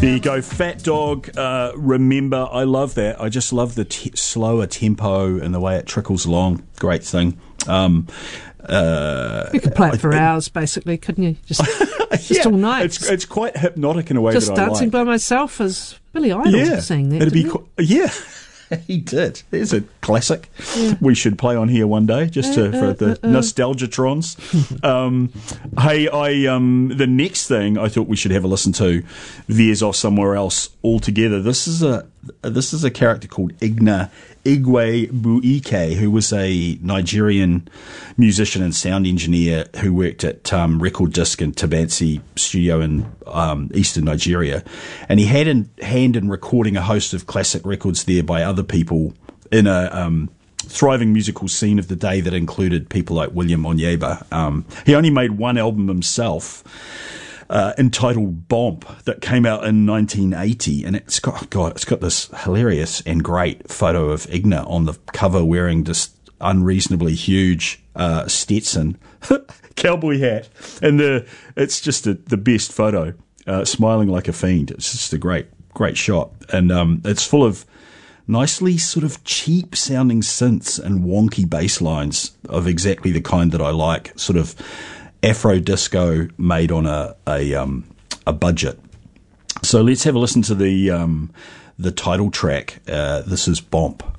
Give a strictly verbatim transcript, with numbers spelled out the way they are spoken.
There you go, Fat Dog. Uh, remember, I love that. I just love the t- slower tempo and the way it trickles along. Great thing. Um, uh, you could play it for I, hours, basically, couldn't you? Just, just yeah, all night. It's, it's quite hypnotic in a way just that I like. Just dancing by myself as Billy Idol yeah, saying that. It'd be he? qu- yeah. He did. There's a classic yeah. we should play on here one day, just to, uh, for uh, the uh, uh. nostalgiatrons. um, hey, I um, the next thing I thought we should have a listen to veers off somewhere else altogether. This is a this is a character called Igna Igwe Buike, who was a Nigerian musician and sound engineer who worked at um, Record Disc and Tabansi Studio in um, eastern Nigeria. And he had a hand in recording a host of classic records there by other people in a um, thriving musical scene of the day that included people like William Onyeba. Um, he only made one album himself, Uh, entitled Bomp, that came out in nineteen eighty, and it's got oh God, it's got this hilarious and great photo of Igna on the cover wearing this unreasonably huge uh, Stetson cowboy hat, and the it's just a, the best photo, uh, smiling like a fiend. It's just a great, great shot, and um, it's full of nicely sort of cheap sounding synths and wonky bass lines of exactly the kind that I like, sort of Afro disco made on a a, um, a budget. So let's have a listen to the um, the title track. Uh, this is Bomp.